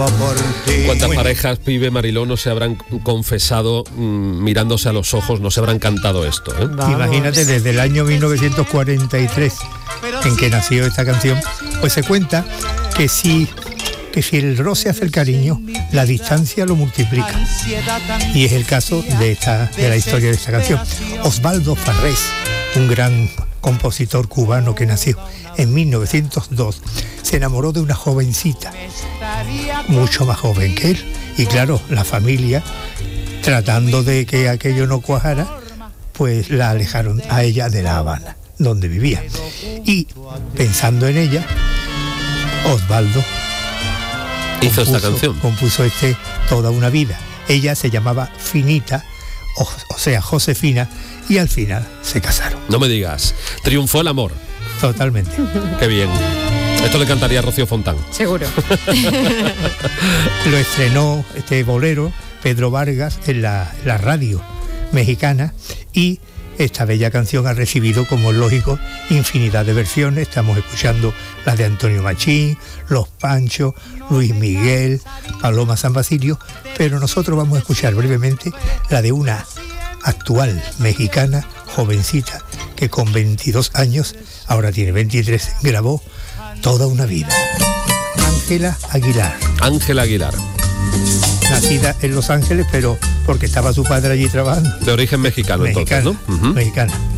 por ti. ¿Cuántas parejas, Pibe, Mariló, no se habrán confesado mirándose a los ojos, no se habrán cantado esto, ¿eh? Imagínate, desde el año 1943, en que nació esta canción, pues se cuenta que si el roce hace el cariño, la distancia lo multiplica. Y es el caso de la historia de esta canción. Osvaldo Farrés, un gran compositor cubano que nació en 1902, se enamoró de una jovencita, mucho más joven que él, y claro, la familia, tratando de que aquello no cuajara, pues la alejaron a ella de La Habana, donde vivía. Y pensando en ella, Osvaldo hizo esta canción. Compuso Toda una vida. Ella se llamaba Finita, o sea, Josefina, y al final se casaron. No me digas, triunfó el amor. Totalmente. Qué bien. Esto le cantaría a Rocío Fontán. Seguro. Lo estrenó este bolero Pedro Vargas en la radio mexicana, y esta bella canción ha recibido, como es lógico, infinidad de versiones. Estamos escuchando la de Antonio Machín, Los Panchos, Luis Miguel, Paloma San Basilio, pero nosotros vamos a escuchar brevemente la de una actual mexicana, jovencita, que con 22 años, ahora tiene 23, grabó Toda una vida. Ángela Aguilar. Ángela Aguilar. Nacida en Los Ángeles, pero porque estaba su padre allí trabajando. De origen mexicano, entonces, ¿no? Mexicana.